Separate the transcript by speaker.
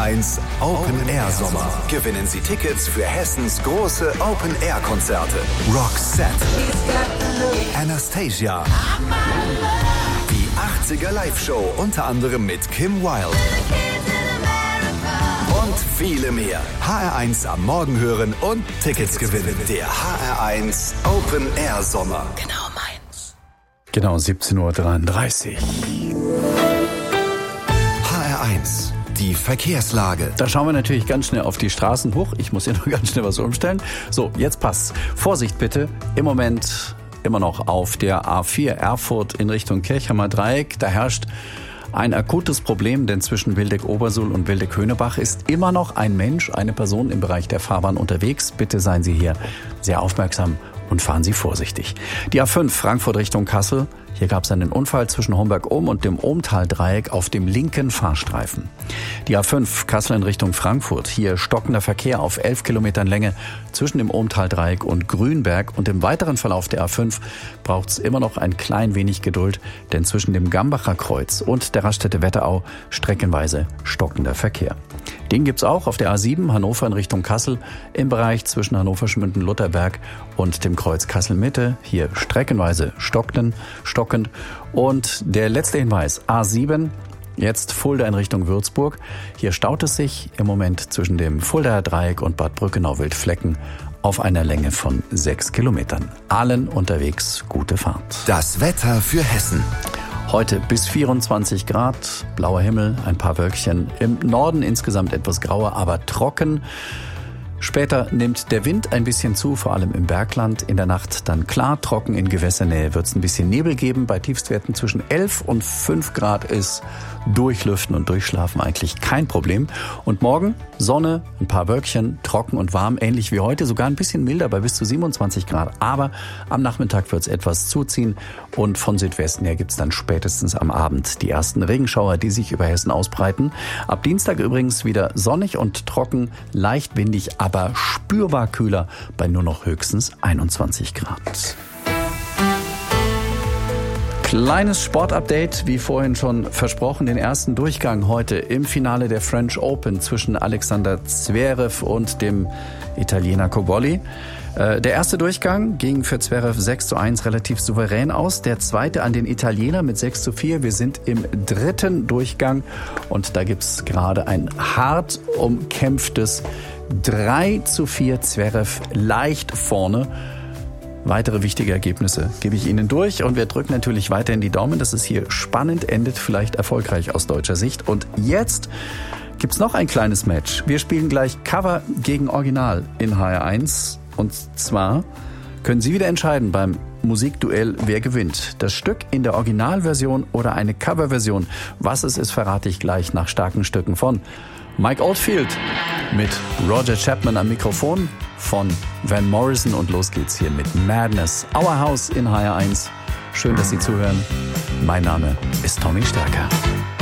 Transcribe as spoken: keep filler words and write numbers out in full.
Speaker 1: eins Open Air Sommer. Gewinnen Sie Tickets für Hessens große Open Air Konzerte. Roxette, Anastasia, die achtziger Live-Show unter anderem mit Kim Wilde und viele mehr. H R eins am Morgen hören und Tickets gewinnen. Der H R eins Open Air Sommer.
Speaker 2: Genau meins.
Speaker 3: Genau, siebzehn Uhr dreiunddreißig.
Speaker 1: H R eins, die Verkehrslage.
Speaker 3: Da schauen wir natürlich ganz schnell auf die Straßen hoch. Ich muss hier noch ganz schnell was umstellen. So, jetzt passt's. Vorsicht bitte. Im Moment immer noch auf der A vier Erfurt in Richtung Kirchheimer Dreieck. Da herrscht ein akutes Problem, denn zwischen Wildeck-Obersuhl und Wildeck-Höhnebach ist immer noch ein Mensch, eine Person im Bereich der Fahrbahn unterwegs. Bitte seien Sie hier sehr aufmerksam und fahren Sie vorsichtig. Die A fünf Frankfurt Richtung Kassel. Hier gab es einen Unfall zwischen Homberg-Ohm und dem Ohmtal-Dreieck auf dem linken Fahrstreifen. Die A fünf Kassel in Richtung Frankfurt. Hier stockender Verkehr auf elf Kilometern Länge zwischen dem Ohmtal-Dreieck und Grünberg. Und im weiteren Verlauf der A fünf braucht es immer noch ein klein wenig Geduld, denn zwischen dem Gambacher Kreuz und der Raststätte Wetterau streckenweise stockender Verkehr. Den gibt's auch auf der A sieben Hannover in Richtung Kassel im Bereich zwischen Hannover-Schmünden-Lutherberg und dem Kreuz Kassel-Mitte. Hier streckenweise stockend, stockend. Und der letzte Hinweis, A sieben, jetzt Fulda in Richtung Würzburg. Hier staut es sich im Moment zwischen dem Fuldaer Dreieck und Bad Brückenau-Wildflecken auf einer Länge von sechs Kilometern. Allen unterwegs gute Fahrt.
Speaker 1: Das Wetter für Hessen.
Speaker 3: Heute bis vierundzwanzig Grad, blauer Himmel, ein paar Wölkchen. Im Norden insgesamt etwas grauer, aber trocken. Später nimmt der Wind ein bisschen zu, vor allem im Bergland. In der Nacht dann klar, trocken. In Gewässernähe wird es ein bisschen Nebel geben. Bei Tiefstwerten zwischen elf und fünf Grad ist Durchlüften und Durchschlafen eigentlich kein Problem. Und morgen Sonne, ein paar Wölkchen, trocken und warm, ähnlich wie heute. Sogar ein bisschen milder bei bis zu siebenundzwanzig Grad. Aber am Nachmittag wird es etwas zuziehen. Und von Südwesten her gibt es dann spätestens am Abend die ersten Regenschauer, die sich über Hessen ausbreiten. Ab Dienstag übrigens wieder sonnig und trocken, leicht windig, aber spürbar kühler bei nur noch höchstens einundzwanzig Grad. Kleines Sportupdate, wie vorhin schon versprochen, den ersten Durchgang heute im Finale der French Open zwischen Alexander Zverev und dem Italiener Cobolli. Der erste Durchgang ging für Zverev sechs zu eins relativ souverän aus. Der zweite an den Italiener mit sechs zu vier. Wir sind im dritten Durchgang und da gibt's gerade ein hart umkämpftes drei zu vier. Zverev leicht vorne. Weitere wichtige Ergebnisse gebe ich Ihnen durch und wir drücken natürlich weiterhin die Daumen, dass es hier spannend endet, vielleicht erfolgreich aus deutscher Sicht. Und jetzt gibt's noch ein kleines Match. Wir spielen gleich Cover gegen Original in H R eins. Und zwar können Sie wieder entscheiden beim Musikduell, wer gewinnt. Das Stück in der Originalversion oder eine Coverversion. Was es ist, verrate ich gleich nach starken Stücken von Mike Oldfield mit Roger Chapman am Mikrofon, von Van Morrison und los geht's hier mit Madness. Our House in H R eins. Schön, dass Sie zuhören. Mein Name ist Tommy Stärker.